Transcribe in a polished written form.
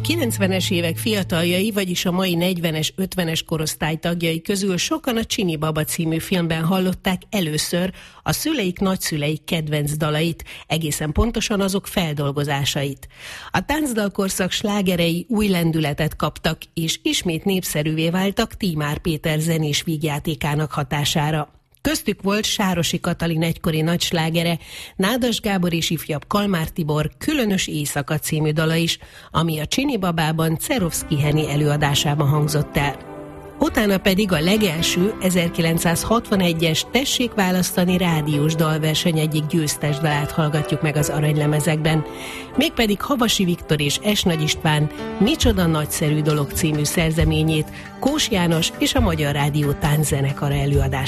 A 90-es évek fiataljai, vagyis a mai 40-es, 50-es korosztály tagjai közül sokan a Csini Baba című filmben hallották először a szüleik, nagyszüleik kedvenc dalait, egészen pontosan azok feldolgozásait. A táncdalkorszak slágerei új lendületet kaptak, és ismét népszerűvé váltak Tímár Péter zenés vígjátékának hatására. Köztük volt Sárosi Katalin egykori nagy slágere, Nádas Gábor és ifjabb Kalmár Tibor Különös éjszaka című dala is, ami a Csini Babában Cerovszky Henny előadásában hangzott el. Utána pedig a legelső 1961-es Tessék választani rádiós dalverseny egyik győztes dalát hallgatjuk meg az aranylemezekben, mégpedig Havasi Viktor és S. Nagy István Micsoda nagyszerű dolog című szerzeményét Kós János és a Magyar Rádió tánczenekara előadásában.